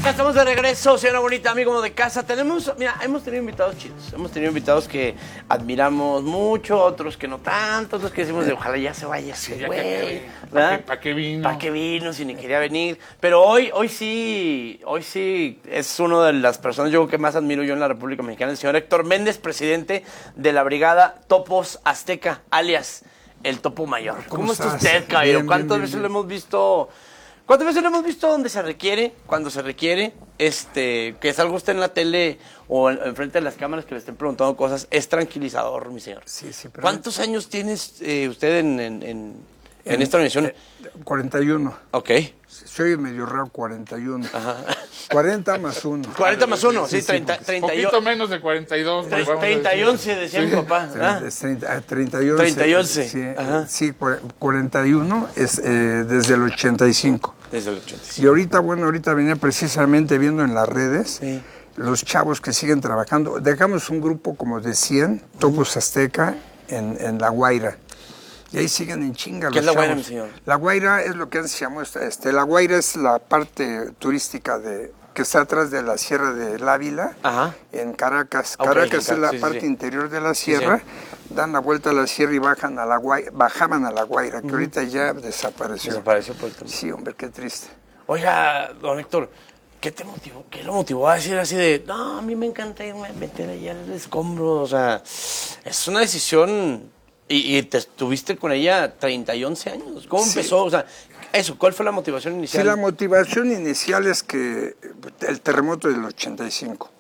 Ya estamos de regreso, señora bonita, amigo de casa. Hemos tenido invitados chidos. Hemos tenido invitados que admiramos mucho, otros que no tanto, otros que decimos de ojalá ya se vaya ese güey. ¿Para qué vino? ¿Para qué vino si ni quería venir? Pero hoy sí es una de las personas yo creo que más admiro yo en la República Mexicana, el señor Héctor Méndez, presidente de la Brigada Topos Azteca, alias el Topo Mayor. ¿Cómo está usted, caballero? ¿Cuántas veces lo hemos visto? ¿Cuántas veces lo hemos visto donde se requiere, cuando se requiere, que salga usted en la tele o enfrente de las cámaras que le estén preguntando cosas? Es tranquilizador, mi señor. Sí, pero ¿Cuántos años tiene usted en esta organización? 41. Ok. Soy medio raro, 41. Ajá. 40 más 1. 40 más 1, sí, 30. Poquito menos de 42. 30 y 11, decía mi papá. 31. 30 y 11. Sí, Ajá. sí, 41 es desde el 85. Desde el 85. Y ahorita venía precisamente viendo en las redes Sí. los chavos que siguen trabajando. Dejamos un grupo como de 100, Topos Azteca, en La Guaira. Y ahí siguen en chinga los ¿Qué es La Guaira, chavos. mi señor? La Guaira es lo que antes se llamó, La Guaira es la parte turística que está atrás de la Sierra del Ávila, Ajá. en Caracas. Ok, Caracas es la sí, parte sí. interior de la sierra, dan la vuelta a la sierra y bajaban a La Guaira, que ahorita ya desapareció. Desapareció por el tema. Sí, hombre, qué triste. Oiga, don Héctor, ¿qué lo motivó a decir así de, no, a mí me encanta irme a meter allá al escombro? O sea, es una decisión. Y te estuviste con ella 30 y 11 años. ¿Cómo empezó? O sea, ¿cuál fue la motivación inicial? Sí, la motivación inicial es que el terremoto del 85.